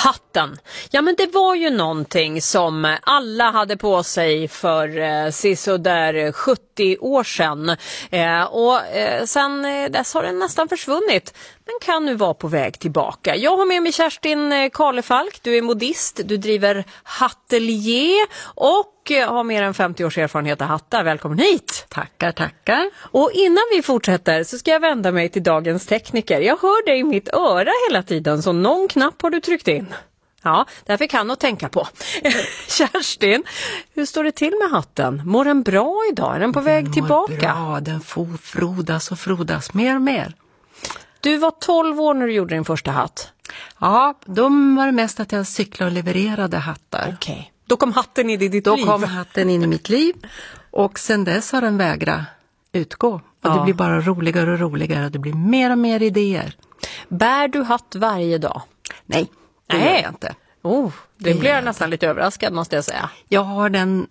Hatten. Ja, men det var ju någonting som alla hade på sig för sisådär 70 år sedan. Sen dess har den nästan försvunnit. Men kan nu vara på väg tillbaka. Jag har med mig Kerstin Karlefalk. Du är modist, du driver hattelier och har mer än 50 års erfarenhet av hattar. Välkommen hit! Tackar. Och innan vi fortsätter så ska jag vända mig till dagens tekniker. Jag hör dig i mitt öra hela tiden, så någon knapp har du tryckt in. Ja, därför kan att tänka på. Kerstin, hur står det till med hatten? Mår den bra idag? Är den på väg tillbaka? Bra, den frodas mer och mer. Du var 12 år när du gjorde din första hatt. Ja, då var det mest att jag cyklade och levererade hattar. Okej. Då kom hatten in i ditt liv. Då kom hatten in i mitt liv och sen dess har den vägrat utgå. Och det blir bara roligare och roligare och det blir mer och mer idéer. Bär du hatt varje dag? Nej, det gör jag inte. Det blir jag nästan lite överraskad, måste jag säga. Jag har den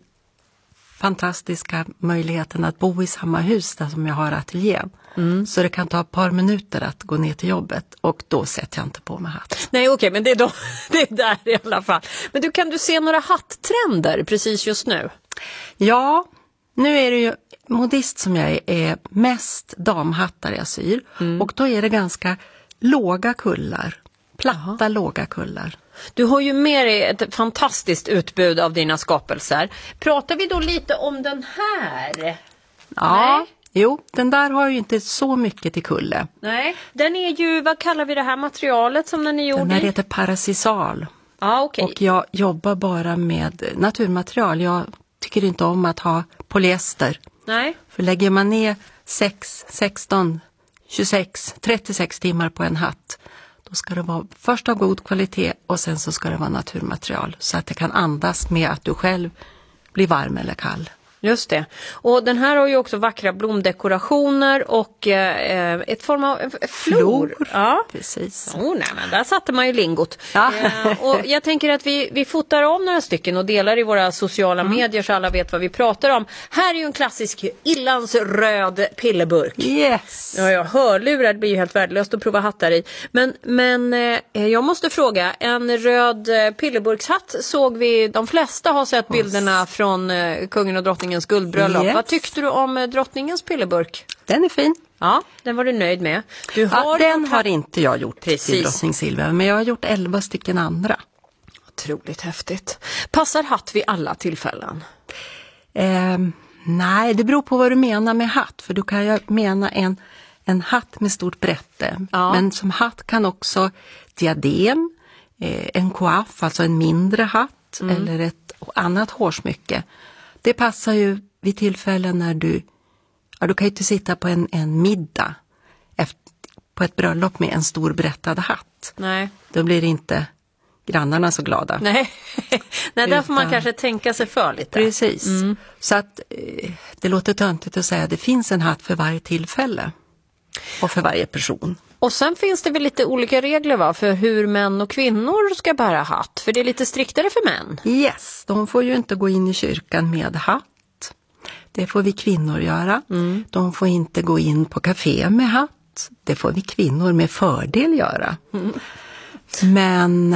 fantastiska möjligheten att bo i samma hus där som jag har ateljén. Så det kan ta ett par minuter att gå ner till jobbet och då sätter jag inte på mig hatt. Nej, okej, men det är där i alla fall. Men kan du se några hatttrender precis just nu? Ja, nu är det ju modist som jag är mest damhattar jag syr. Och då är det ganska låga kullar. Platta, låga kullar. Du har ju med dig ett fantastiskt utbud av dina skapelser. Pratar vi då lite om den här? Ja, Nej. Jo, den där har ju inte så mycket till kulle. Nej, den är ju, vad kallar vi det här materialet som den är gjord i? Den här heter Parasisal. Ja, okej. Och jag jobbar bara med naturmaterial. Jag tycker inte om att ha polyester. Nej. För lägger man ner 6, 16, 26, 36 timmar på en hatt, då ska det vara först av god kvalitet och sen så ska det vara naturmaterial. Så att det kan andas med att du själv blir varm eller kall. Just det. Och den här har ju också vackra blomdekorationer och ett form av flor. Ja, precis. Nej, men där satte man ju lingot. Ja. Och jag tänker att vi fotar av några stycken och delar i våra sociala medier så alla vet vad vi pratar om. Här är ju en klassisk irlandsröd pillerburk. Yes. Ja, hörlurar, det blir ju helt värdelöst att prova hattar i. Men jag måste fråga, en röd pillerburkshatt såg vi, de flesta har sett bilderna från kungen och drottningen guldbröllop. Yes. Vad tyckte du om drottningens pillerburk? Den är fin. Ja, den var du nöjd med. Den har inte jag gjort Precis. till drottning Silvia, men jag har gjort 11 stycken andra. Otroligt häftigt. Passar hatt vid alla tillfällen? Nej, det beror på vad du menar med hatt. För du kan ju mena en hatt med stort brätte. Ja. Men som hatt kan också diadem, en coif, alltså en mindre hatt eller ett annat hårsmycke. Det passar ju vid tillfällen när du kan ju inte sitta på en middag på ett bröllop med en stor brättad hatt. Nej. Då blir inte grannarna så glada. Nej, där får man kanske tänka sig för lite. Precis. Så att det låter töntigt att säga att det finns en hatt för varje tillfälle och för varje person. Och sen finns det väl lite olika regler för hur män och kvinnor ska bära hatt. För det är lite striktare för män. Yes, de får ju inte gå in i kyrkan med hatt. Det får vi kvinnor göra. De får inte gå in på café med hatt. Det får vi kvinnor med fördel göra. Men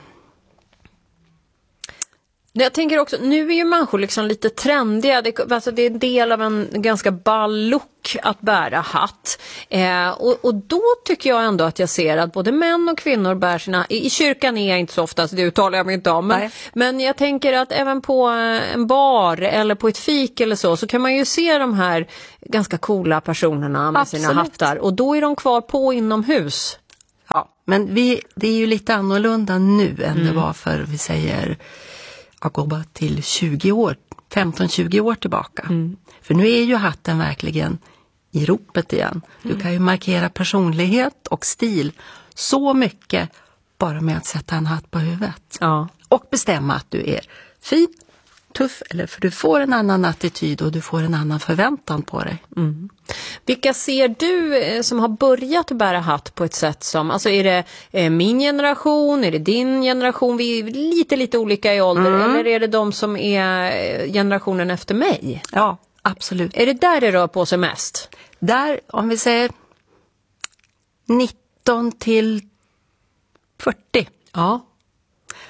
jag tänker också, nu är ju människor liksom lite trendiga. Det är en del av en ganska ball look att bära hatt. Och då tycker jag ändå att jag ser att både män och kvinnor bär sina... I kyrkan är jag inte så ofta, så det uttalar jag mig inte om. Men jag tänker att även på en bar eller på ett fik eller så kan man ju se de här ganska coola personerna med sina hattar. Och då är de kvar på inomhus. Ja, men det är ju lite annorlunda nu än det var för, vi säger... att gå bara till 15-20 år tillbaka. För nu är ju hatten verkligen i ropet igen. Du kan ju markera personlighet och stil så mycket bara med att sätta en hatt på huvudet. Ja. Och bestämma att du är fin, tuff, eller för du får en annan attityd och du får en annan förväntan på dig. Vilka ser du som har börjat bära hatt på ett sätt som, alltså är det min generation, är det din generation, vi är lite olika i ålder, eller är det de som är generationen efter mig? Ja, absolut. Är det där det rör på sig mest? Där, om vi säger 19 till 40. Ja.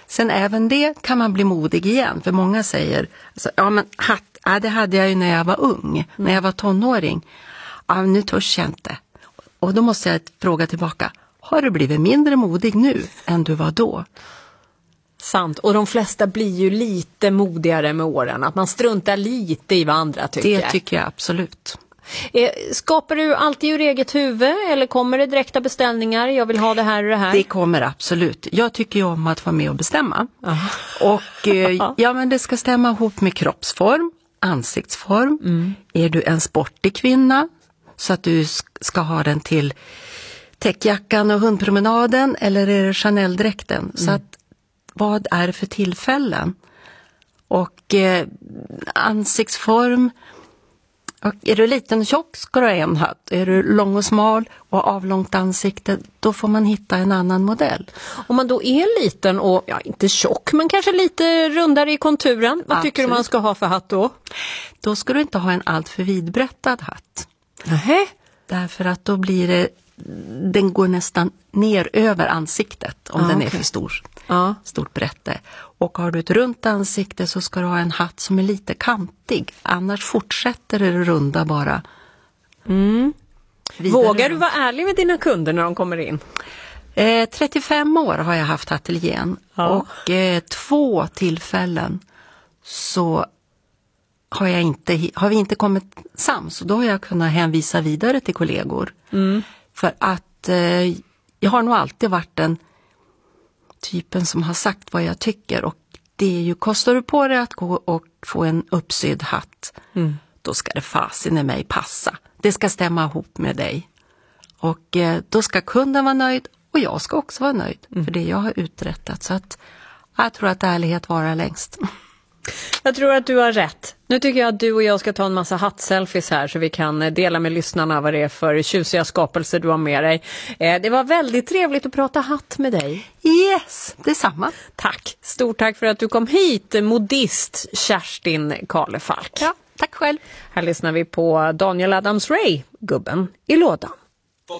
Sen även det kan man bli modig igen. För många säger, alltså, ja men hatt, det hade jag ju när jag var ung, när jag var tonåring. Ja, nu törs jag inte. Och då måste jag fråga tillbaka, har du blivit mindre modig nu än du var då? Sant, och de flesta blir ju lite modigare med åren. Att man struntar lite i vad andra tycker. Det tycker jag absolut. Skapar du alltid ur eget huvud eller kommer det direkta beställningar? Jag vill ha det här och det här. Det kommer absolut. Jag tycker ju om att vara med och bestämma. Och ja, men det ska stämma ihop med kroppsform, ansiktsform. Är du en sportig kvinna så att du ska ha den till täckjackan och hundpromenaden, eller är det Chanel-dräkten? Så att vad är det för tillfällen? Och ansiktsform. Och är du liten och tjock ska du ha en hatt. Är du lång och smal och avlångt ansikte, då får man hitta en annan modell. Om man då är liten och, ja, inte tjock, men kanske lite rundare i konturen, vad tycker du man ska ha för hatt då? Då ska du inte ha en alltför vidbrättad hatt. Nähä? Därför att då blir det, den går nästan ner över ansiktet om den är för stor. Stort brätte. Och har du ett runt ansikte så ska du ha en hatt som är lite kantig. Annars fortsätter det runda bara. Vågar du vara ärlig med dina kunder när de kommer in? 35 år har jag haft ateljén. Och 2 tillfällen så har vi inte kommit sams. Och då har jag kunnat hänvisa vidare till kollegor. För att jag har nog alltid varit den typen som har sagt vad jag tycker. Och det är ju, kostar du på dig att gå och få en uppsydd hatt, då ska det fasen i mig passa. Det ska stämma ihop med dig. Och då ska kunden vara nöjd och jag ska också vara nöjd för det jag har uträttat. Så att jag tror att ärlighet varar längst. Jag tror att du har rätt. Nu tycker jag att du och jag ska ta en massa hattselfies här så vi kan dela med lyssnarna vad det är för tjusiga skapelser du har med dig. Det var väldigt trevligt att prata hatt med dig. Yes, detsamma. Tack. Stort tack för att du kom hit, modist Kerstin Karlefalk. Ja, tack själv. Här lyssnar vi på Daniel Adams-Ray, Gubben i lådan.